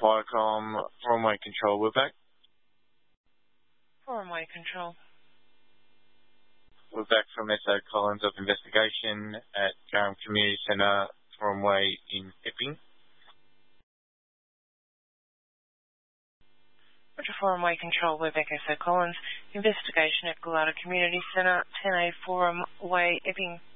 Viacom, Forum Way Control, we're back. Forum Way Control. We're back from S.O. Collins of Investigation at Durham Community Centre, Forum Way in Epping. Roger, Forum Way Control, we're back S.O. Collins. Investigation at Gallardo Community Centre, 10A Forum Way, Epping.